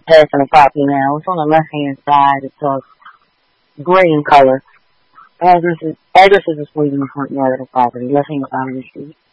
passing the property now. It's on the left hand side. It's a gray in color. Address is displayed in the front yard of the property, left hand side of the street.